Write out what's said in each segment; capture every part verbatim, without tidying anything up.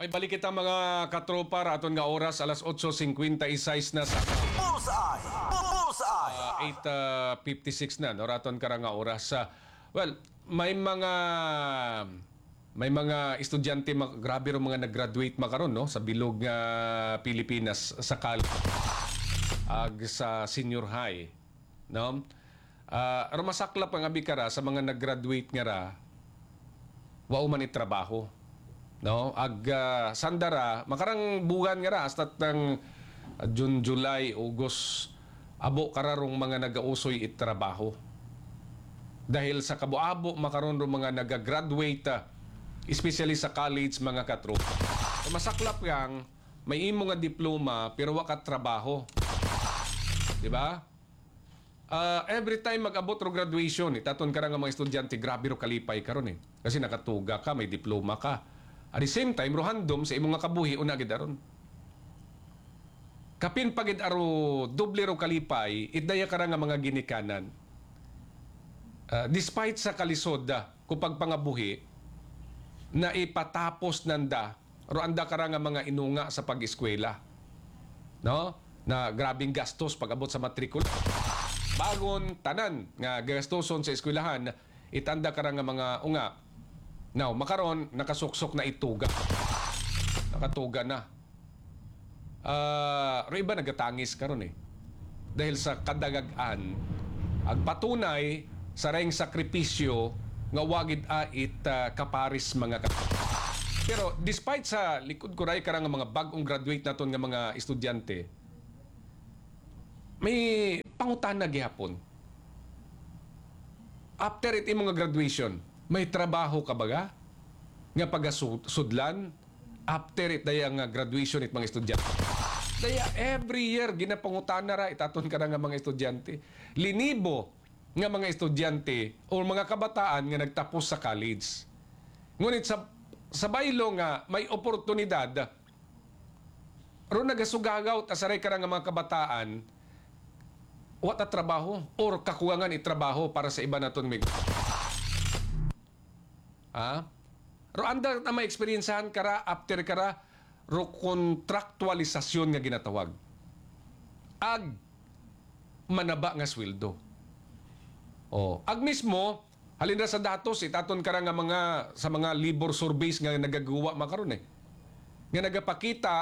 Ay balik kita mga katropa raton nga oras alas eight fifty-six na sa Bullseye! Bullseye! uh, eight fifty-six na no raton kara nga oras. Uh, well, may mga may mga estudyante mag, grabe ro mga nag-graduate makaron no sa bilog nga Pilipinas sa college ag sa senior high no. Uh, rumasaklap ang abikara sa mga nag-graduate nga ra wa man itrabaho. No, ag uh, sandara makarang buwan nga ra hasta tang uh, June, July, August abo kararong mga nagausoy it trabaho. Dahil sa kabuabo makaron ro mga naga-graduate uh, especially sa college mga katro. So, masaklap yang may imo nga diploma pero wa ka trabaho. Di ba? Uh, every time mag-abot ro graduation, itaton ka ra nga mga estudyante grabe ro kalipay karon eh. Kasi nakatuga ka, may diploma ka. At the same time, rohandom sa imong nga kabuhi, una gid aron. Kapin pagid aro doble ro kalipay, itdaya ka nga mga ginikanan. Uh, despite sa kalisod, kung pagpangabuhi, na ipatapos nanda, ro anda ka nga mga inunga sa pag-eskwela. No? Na grabing gastos pag-abot sa matrikula. Bagon tanan nga gastoson sa eskwelahan, itanda ka nga mga unga. Now, makaron nakasuksok na ituga. Nakatuga na. Ah, uh, iba nagatangis karon eh. Dahil sa kadagagan, agpatunay sa rayong sakripisyo nga wagid a it uh, kaparis mga ka. Pero despite sa likod ko ray karang mga bagong graduate naton nga mga estudyante, may pangutana gihapon. After it imong graduation, may trabaho ka baga? Nga pagasudlan? After it, daya nga graduation it mga estudyante. Daya every year, ginapangutana ra, itaton ka na nga mga estudyante. Linibo nga mga estudyante o mga kabataan nga nagtapos sa college. Ngunit sa, sa baylo nga, may oportunidad, ro nagasugagaw, tasaray ka nga mga kabataan, what a trabaho or kakuwangan itrabaho para sa iba naton mig. Ha? Ro anda na may experiencehan kara after kara ro kontraktualisasyon nga ginatawag. Ag manaba nga sweldo. Oh, ag mismo halin sa datos itaton kara nga mga sa mga labor surveys nga nagagawa makaron eh. Nga nagapakita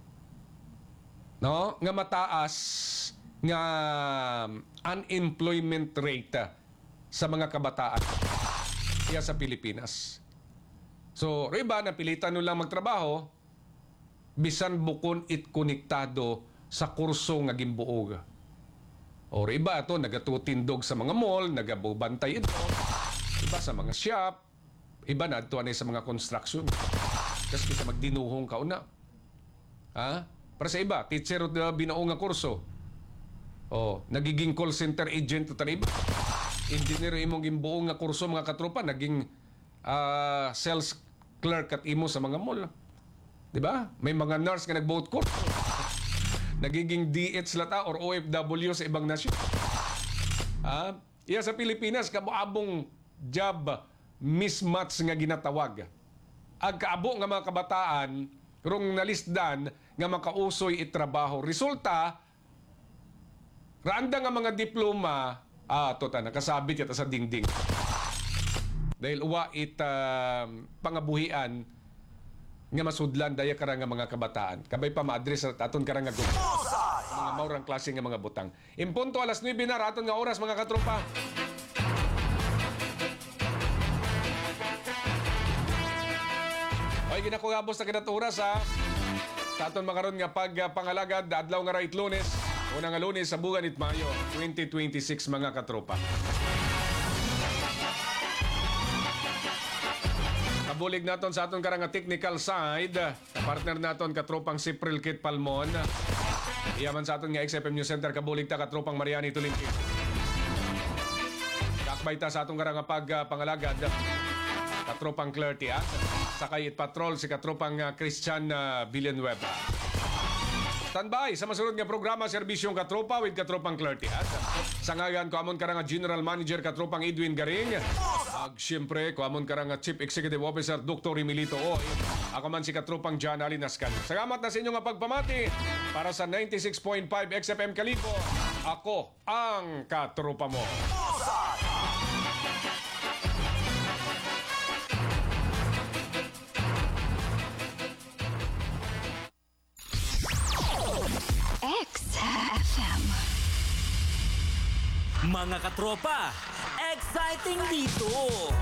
no nga mataas nga unemployment rate sa mga kabataan iya sa Pilipinas. So, riba na pilitan nyo lang magtrabaho, bisan bukon it konektado sa kurso nga gimbuog. O riba ito, nagatutindog sa mga mall, nagabubantay ito, iba sa mga shop, iba na ito sa mga construction. Kasi kita magdinuhong kauna. Ha? Para sa iba, teacher na binaong nga kurso. O, nagiging call center agent ito iba. Engineer imong gimbuong nga kurso mga katropa naging uh, sales clerk at imo sa mga mall. 'Di ba? May mga nurse nga nagbuot kurso. Nagiging D H lata or O F W sa ibang nasyon. Ah, iya sa Pilipinas kabuabong job mismatch nga ginatawag. Ag kaabo nga mga kabataan rong nalisdan nga makausoy itrabaho. Resulta randa nga mga diploma ah, tota, nakasabit yata sa dingding. Dahil uwa it uh, pangabuhian nga masudlan daya karang nga mga kabataan. Kabay pa ma-address at aton karang nga gusto. Mga maurang klase nga mga butang. Impunto alas nine na raton nga oras mga katropa. Okay, ginakugabos na kinat oras ha. Sa aton makaroon nga pag uh, pangalagad, adlaw nga right lunes. Unang nga lunes sa buwan it Mayo twenty twenty-six mga katropa. Kabulig naton sa aton karang technical side. Partner naton katropang si Prilkit Palmon. Iyaman sa aton nga X F M News Center kabulig ta katropang Mariani Tulinki. Kakbay ta sa aton karang pag uh, pangalagad. Katropang Clarty ha. Sakay it patrol si katropang uh, Christian uh, Villanueva. Standby sa masunod nga programa Serbisyong Katropa with Katropang Clarty. Sa ngayon ko amon karang General Manager Katropang Edwin Garing. Ag siyempre, kuamon ka nga Chief Executive Officer Doctor Emilito O. Ako man si Katrupang John Alinascan. Salamat na sa inyong pagpamati para sa ninety-six point five X F M Kalibo. Ako ang katrupa mo. X F M. Mga katropa, exciting dito!